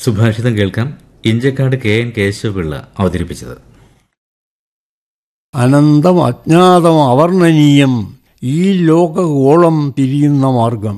സുഭാഷിതം കേൾക്കാം. ഇഞ്ചക്കാട് KN കേശവപിള്ള അവതരിപ്പിച്ചത്. അനന്തം അജ്ഞാതം അവർണ്ണനീയം ഈ ലോകഗോളം തിരിയുന്ന മാർഗം,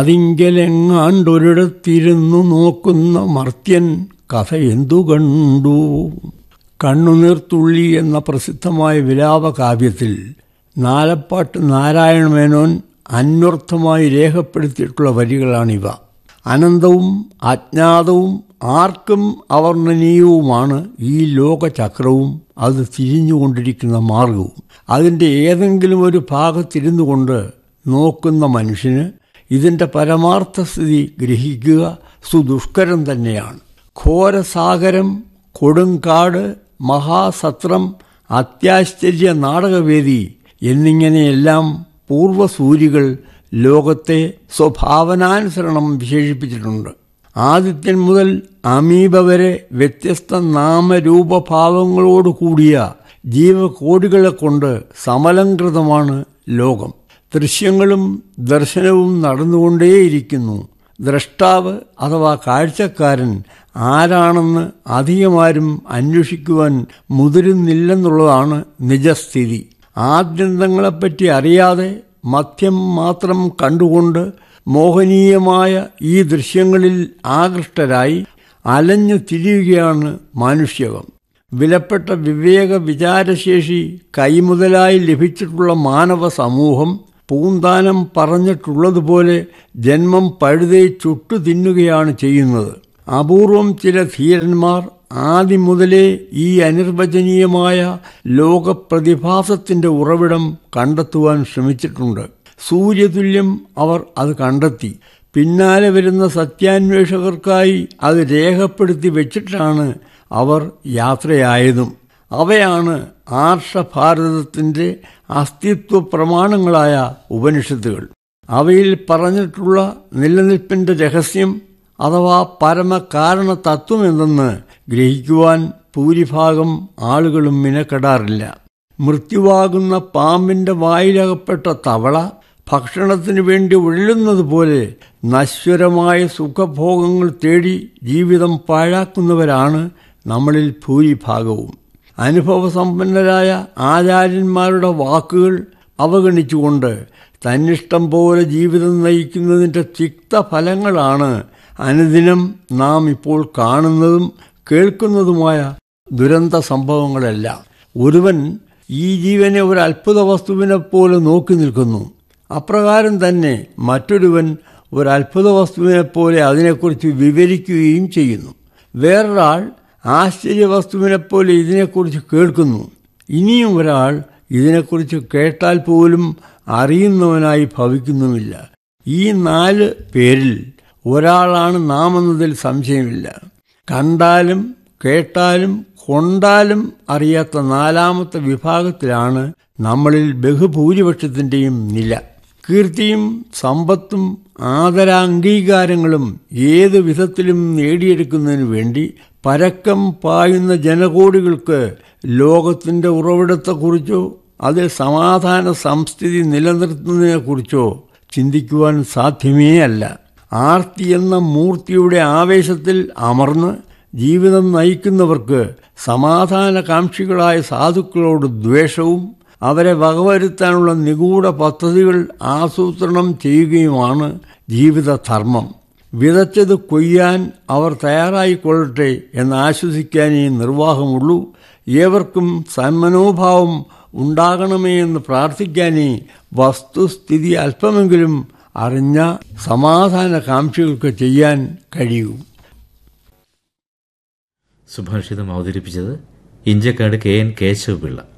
അതിങ്കലെങ്ങാണ്ടൊരിടത്തിരുന്നു നോക്കുന്ന മർത്യൻ കഥ എന്തു കണ്ടു. കണ്ണുനീർത്തുള്ളി എന്ന പ്രസിദ്ധമായ വിലാപകാവ്യത്തിൽ നാലപ്പാട്ട് നാരായണമേനോൻ അന്വർത്ഥമായി രേഖപ്പെടുത്തിയിട്ടുള്ള വരികളാണിവ. അനന്തവും അജ്ഞാതവും ആർക്കും അവർണ്ണനീയവുമാണ് ഈ ലോകചക്രവും അത് തിരിഞ്ഞുകൊണ്ടിരിക്കുന്ന മാർഗവും. അതിൻ്റെ ഏതെങ്കിലും ഒരു ഭാഗത്തിരുന്നു കൊണ്ട് നോക്കുന്ന മനുഷ്യന് ഇതിൻ്റെ പരമാർത്ഥസ്ഥിതി ഗ്രഹിക്കുക സുദുഷ്കരം തന്നെയാണ്. ഘോരസാഗരം, കൊടുങ്കാട്, മഹാസത്രം, അത്യാശ്ചര്യ നാടകവേദി എന്നിങ്ങനെയെല്ലാം പൂർവസൂരികൾ ലോകത്തെ സ്വഭാവനാനുസരണം വിശേഷിപ്പിച്ചിട്ടുണ്ട്. ആദിത്യൻ മുതൽ അമീബ വരെ വ്യത്യസ്ത നാമരൂപഭാവങ്ങളോട് കൂടിയ ജീവകോടികളെ കൊണ്ട് സമലംകൃതമാണ് ലോകം. ദൃശ്യങ്ങളും ദർശനവും നടന്നുകൊണ്ടേയിരിക്കുന്നു. ദ്രഷ്ടാവ് അഥവാ കാഴ്ചക്കാരൻ ആരാണെന്ന് അധികമാരും അന്വേഷിക്കുവാൻ മുതിരുന്നില്ലെന്നുള്ളതാണ് നിജസ്ഥിതി. ആദ്യന്തങ്ങളെപ്പറ്റി അറിയാതെ മധ്യം മാത്രം കണ്ടുകൊണ്ട് മോഹനീയമായ ഈ ദൃശ്യങ്ങളിൽ ആകൃഷ്ടരായി അലഞ്ഞു തിരിയുകയാണ് മാനുഷ്യകം. വിലപ്പെട്ട വിവേക വിചാരശേഷി കൈമുതലായി ലഭിച്ചിട്ടുള്ള മാനവ സമൂഹം പൂന്താനം പറഞ്ഞിട്ടുള്ളതുപോലെ ജന്മം പഴുതെ ചുട്ടു തിന്നുകയാണ് ചെയ്യുന്നത്. അപൂർവം ചില ധീരന്മാർ ആദ്യം മുതലേ ഈ അനിർവചനീയമായ ലോകപ്രതിഭാസത്തിന്റെ ഉറവിടം കണ്ടെത്തുവാൻ ശ്രമിച്ചിട്ടുണ്ട്. സൂര്യതുല്യം അവർ അത് കണ്ടെത്തി. പിന്നാലെ വരുന്ന സത്യാന്വേഷകർക്കായി അത് രേഖപ്പെടുത്തി വെച്ചിട്ടാണ് അവർ യാത്രയായതും. അവയാണ് ആർഷഭാരതത്തിന്റെ അസ്തിത്വ പ്രമാണങ്ങളായ ഉപനിഷത്തുകൾ. അവയിൽ പറഞ്ഞിട്ടുള്ള നിലനിൽപ്പിന്റെ രഹസ്യം അഥവാ പരമകാരണ തത്വം എന്തെന്ന് ഗ്രഹിക്കുവാൻ ഭൂരിഭാഗം ആളുകളും മിനക്കെടാറില്ല. മൃത്യുവാകുന്ന പാമ്പിന്റെ വായിലകപ്പെട്ട തവള ഭക്ഷണത്തിനു വേണ്ടി ഉഴലുന്നത് പോലെ നശ്വരമായ സുഖഭോഗങ്ങൾ തേടി ജീവിതം പാഴാക്കുന്നവരാണ് നമ്മളിൽ ഭൂരിഭാഗവും. അനുഭവസമ്പന്നരായ ആചാര്യന്മാരുടെ വാക്കുകൾ അവഗണിച്ചുകൊണ്ട് തന്നിഷ്ടം പോലെ ജീവിതം നയിക്കുന്നതിൻ്റെ തിക്തഫലങ്ങളാണ് അനുദിനം നാം ഇപ്പോൾ കാണുന്നതും കേൾക്കുന്നതുമായ ദുരന്ത സംഭവങ്ങളെല്ലാം. ഒരുവൻ ഈ ജീവനെ ഒരു അത്ഭുത വസ്തുവിനെ പോലെ നോക്കി നിൽക്കുന്നു. അപ്രകാരം തന്നെ മറ്റൊരുവൻ ഒരു അത്ഭുത വസ്തുവിനെപ്പോലെ അതിനെക്കുറിച്ച് വിവരിക്കുകയും ചെയ്യുന്നു. വേറൊരാൾ ആശ്ചര്യവസ്തുവിനെപ്പോലെ ഇതിനെക്കുറിച്ച് കേൾക്കുന്നു. ഇനിയും ഒരാൾ ഇതിനെക്കുറിച്ച് കേട്ടാൽ പോലും അറിയുന്നവനായി ഭവിക്കുന്നുമില്ല. ഈ 4 പേരിൽ ഒരാളാണ് നാം എന്നതിൽ സംശയമില്ല. കണ്ടാലും കേട്ടാലും കൊണ്ടാലും അറിയാത്ത 4ാമത്തെ വിഭാഗത്തിലാണ് നമ്മളിൽ ബഹുഭൂരിപക്ഷത്തിൻ്റെയും നില. കീർത്തിയും സമ്പത്തും ആദരാംഗീകാരങ്ങളും ഏതു വിധത്തിലും നേടിയെടുക്കുന്നതിനു വേണ്ടി പരക്കം പായുന്ന ജനകോടികൾക്ക് ലോകത്തിൻ്റെ ഉറവിടത്തെക്കുറിച്ചോ അതിൽ സമാധാന സംസ്ഥിതി നിലനിർത്തുന്നതിനെക്കുറിച്ചോ ചിന്തിക്കുവാൻ സാധ്യമേ അല്ല. ആർത്തി എന്ന മൂർത്തിയുടെ ആവേശത്തിൽ അമർന്ന് ജീവിതം നയിക്കുന്നവർക്ക് സമാധാനകാംക്ഷികളായ സാധുക്കളോട് ദ്വേഷവും അവരെ വകവരുത്താനുള്ള നിഗൂഢ പദ്ധതികൾ ആസൂത്രണം ചെയ്യുകയുമാണ് ജീവിതധർമ്മം. വിതച്ചത് കൊയ്യാൻ അവർ തയ്യാറായിക്കൊള്ളട്ടെ എന്ന് ആശ്വസിക്കാനേ നിർവാഹമുള്ളൂ. ഏവർക്കും സന്മനോഭാവം ഉണ്ടാകണമേ എന്ന് പ്രാർത്ഥിക്കാനേ വസ്തുസ്ഥിതി അല്പമെങ്കിലും അറിഞ്ഞ സമാധാനകാംക്ഷികൾക്ക് ചെയ്യാൻ കഴിയൂ. സുഭാഷിതം അവതരിപ്പിച്ചത് ഇഞ്ചക്കാട് KN കേശവപിള്ള.